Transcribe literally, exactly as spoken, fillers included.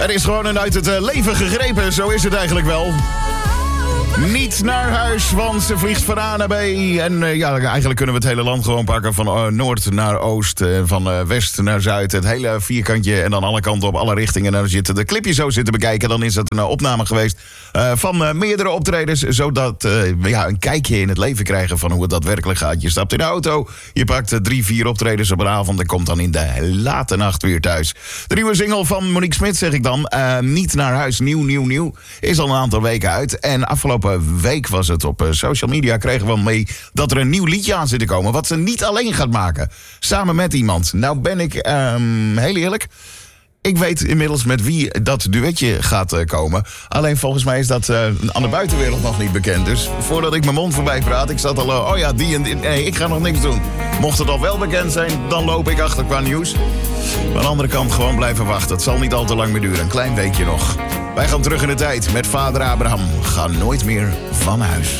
Er is gewoon een uit het uh, leven gegrepen, zo is het eigenlijk wel. Niet naar huis, want ze vliegt van A naar B. En uh, ja, eigenlijk kunnen we het hele land gewoon pakken. Van uh, noord naar oost, uh, van uh, west naar zuid. Het hele vierkantje en dan alle kanten op, alle richtingen. En als je de clipje zo zit te bekijken, dan is dat een uh, opname geweest uh, van uh, meerdere optredens. Zodat uh, we ja, een kijkje in het leven krijgen van hoe het daadwerkelijk gaat. Je stapt in de auto, je pakt uh, drie, vier optredens op een avond en komt dan in de late nacht weer thuis. De nieuwe single van Monique Smit, zeg ik dan. Uh, Niet naar huis, nieuw, nieuw, nieuw. Is al een aantal weken uit. En afgelopen week was het op uh, social media, kregen we mee dat er een nieuw liedje aan zit te komen. Wat ze niet alleen gaat maken. Samen met iemand. Nou ben ik, um, heel eerlijk, ik weet inmiddels met wie dat duetje gaat uh, komen. Alleen volgens mij is dat uh, aan de buitenwereld nog niet bekend. Dus voordat ik mijn mond voorbij praat, ik zat al, uh, oh ja, die en die. Nee, ik ga nog niks doen. Mocht het al wel bekend zijn, dan loop ik achter qua nieuws. Maar aan de andere kant gewoon blijven wachten. Het zal niet al te lang meer duren, een klein weekje nog. Wij gaan terug in de tijd met vader Abraham. Ga nooit meer van huis.